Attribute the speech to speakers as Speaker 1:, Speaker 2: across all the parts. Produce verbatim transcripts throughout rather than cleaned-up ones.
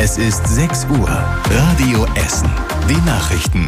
Speaker 1: Es ist sechs Uhr. Radio Essen. Die Nachrichten.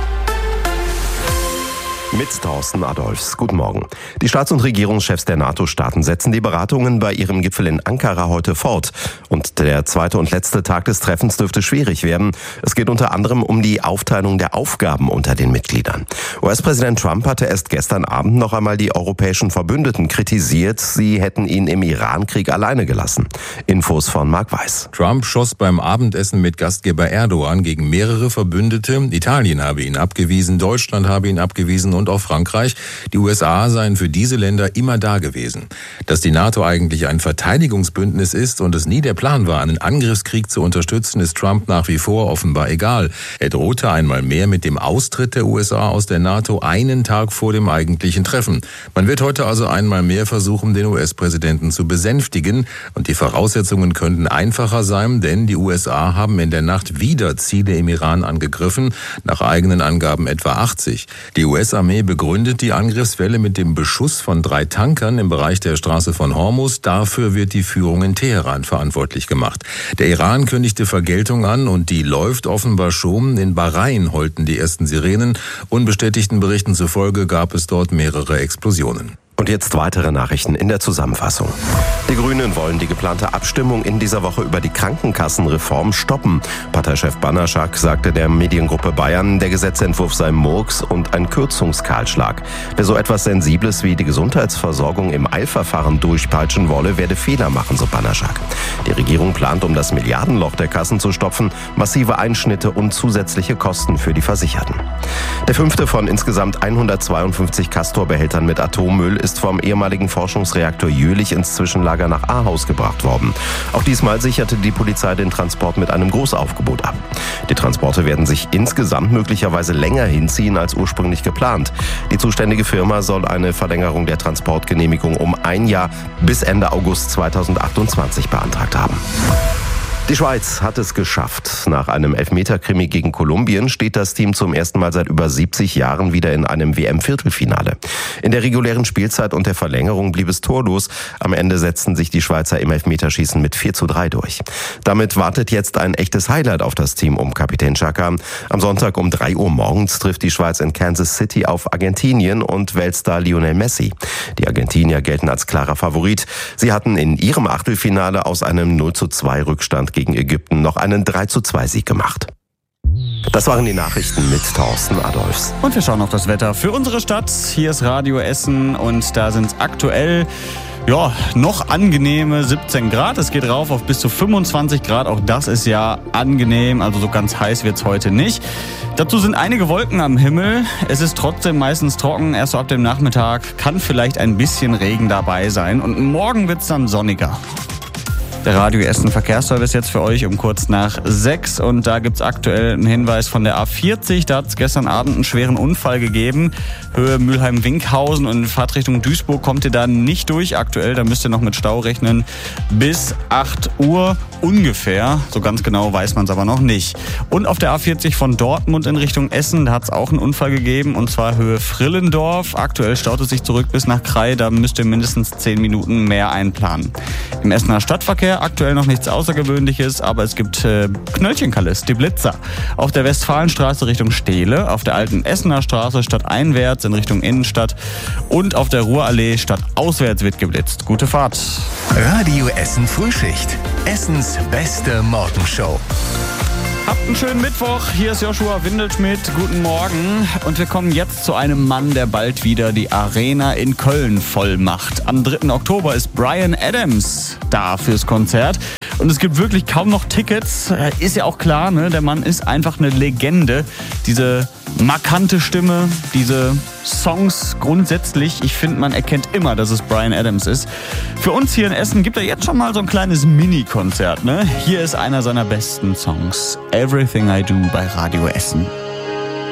Speaker 2: Mit Thorsten Adolfs. Guten Morgen. Die Staats- und Regierungschefs der NATO-Staaten setzen die Beratungen bei ihrem Gipfel in Ankara heute fort. Und der zweite und letzte Tag des Treffens dürfte schwierig werden. Es geht unter anderem um die Aufteilung der Aufgaben unter den Mitgliedern. U S-Präsident Trump hatte erst gestern Abend noch einmal die europäischen Verbündeten kritisiert. Sie hätten ihn im Iran-Krieg alleine gelassen. Infos von Marc Weiß.
Speaker 3: Trump schoss beim Abendessen mit Gastgeber Erdogan gegen mehrere Verbündete. Italien habe ihn abgewiesen, Deutschland habe ihn abgewiesen und auch Frankreich. Die U S A seien für diese Länder immer da gewesen. Dass die NATO eigentlich ein Verteidigungsbündnis ist und es nie der Plan war, einen Angriffskrieg zu unterstützen, ist Trump nach wie vor offenbar egal. Er drohte einmal mehr mit dem Austritt der U S A aus der NATO einen Tag vor dem eigentlichen Treffen. Man wird heute also einmal mehr versuchen, den U S-Präsidenten zu besänftigen. Und die Voraussetzungen könnten einfacher sein, denn die U S A haben in der Nacht wieder Ziele im Iran angegriffen, nach eigenen Angaben etwa achtzig. Die U S-Armee begründet die Angriffswelle mit dem Beschuss von drei Tankern im Bereich der Straße von Hormuz. Dafür wird die Führung in Teheran verantwortlich gemacht. Der Iran kündigte Vergeltung an und die läuft offenbar schon. In Bahrain heulten die ersten Sirenen. Unbestätigten Berichten zufolge gab es dort mehrere Explosionen.
Speaker 2: Und jetzt weitere Nachrichten in der Zusammenfassung. Die Grünen wollen die geplante Abstimmung in dieser Woche über die Krankenkassenreform stoppen. Parteichef Banaschak sagte der Mediengruppe Bayern, der Gesetzentwurf sei Murks und ein Kürzungskahlschlag. Wer so etwas Sensibles wie die Gesundheitsversorgung im Eilverfahren durchpeitschen wolle, werde Fehler machen, so Banaschak. Die Regierung plant, um das Milliardenloch der Kassen zu stopfen, massive Einschnitte und zusätzliche Kosten für die Versicherten. Der fünfte von insgesamt hundertzweiundfünfzig Castor-Behältern mit Atommüll ist ist vom ehemaligen Forschungsreaktor Jülich ins Zwischenlager nach Ahaus gebracht worden. Auch diesmal sicherte die Polizei den Transport mit einem Großaufgebot ab. Die Transporte werden sich insgesamt möglicherweise länger hinziehen als ursprünglich geplant. Die zuständige Firma soll eine Verlängerung der Transportgenehmigung um ein Jahr bis Ende August zweitausendachtundzwanzig beantragt haben. Die Schweiz hat es geschafft. Nach einem Elfmeter-Krimi gegen Kolumbien steht das Team zum ersten Mal seit über siebzig Jahren wieder in einem W M-Viertelfinale. In der regulären Spielzeit und der Verlängerung blieb es torlos. Am Ende setzten sich die Schweizer im Elfmeterschießen mit vier zu drei durch. Damit wartet jetzt ein echtes Highlight auf das Team um Kapitän Xhaka. Am Sonntag um drei Uhr morgens trifft die Schweiz in Kansas City auf Argentinien und Weltstar Lionel Messi. Die Argentinier gelten als klarer Favorit. Sie hatten in ihrem Achtelfinale aus einem null zu zwei Rückstand gegen Ägypten noch einen drei zu zwei Sieg gemacht. Das waren die Nachrichten mit Thorsten Adolfs.
Speaker 4: Und wir schauen auf das Wetter für unsere Stadt. Hier ist Radio Essen und da sind es aktuell ja, noch angenehme siebzehn Grad. Es geht rauf auf bis zu fünfundzwanzig Grad. Auch das ist ja angenehm. Also so ganz heiß wird's heute nicht. Dazu sind einige Wolken am Himmel. Es ist trotzdem meistens trocken. Erst so ab dem Nachmittag kann vielleicht ein bisschen Regen dabei sein. Und morgen wird's dann sonniger. Der Radio Essen Verkehrsservice jetzt für euch um kurz nach sechs. Und da gibt's aktuell einen Hinweis von der A vierzig. Da hat es gestern Abend einen schweren Unfall gegeben. Höhe Mülheim-Winkhausen und in Fahrtrichtung Duisburg kommt ihr da nicht durch aktuell. Da müsst ihr noch mit Stau rechnen bis acht Uhr ungefähr. So ganz genau weiß man es aber noch nicht. Und auf der A vierzig von Dortmund in Richtung Essen, da hat es auch einen Unfall gegeben. Und zwar Höhe Frillendorf. Aktuell staut es sich zurück bis nach Krai. Da müsst ihr mindestens zehn Minuten mehr einplanen. Im Essener Stadtverkehr aktuell noch nichts Außergewöhnliches, aber es gibt äh, Knöllchenkallis, die Blitzer. Auf der Westfalenstraße Richtung Steele, auf der alten Essener Straße stadteinwärts in Richtung Innenstadt und auf der Ruhrallee stadtauswärts wird geblitzt. Gute Fahrt.
Speaker 1: Radio Essen Frühschicht. Essens beste Morgenshow.
Speaker 4: Habt einen schönen Mittwoch. Hier ist Joshua Windelschmidt. Guten Morgen. Und wir kommen jetzt zu einem Mann, der bald wieder die Arena in Köln voll macht. Am dritten Oktober ist Bryan Adams da fürs Konzert. Und es gibt wirklich kaum noch Tickets. Ist ja auch klar, ne? Der Mann ist einfach eine Legende. Diese markante Stimme, diese Songs grundsätzlich. Ich finde, man erkennt immer, dass es Bryan Adams ist. Für uns hier in Essen gibt er jetzt schon mal so ein kleines Mini-Konzert. Ne? Hier ist einer seiner besten Songs. Everything I Do bei Radio Essen.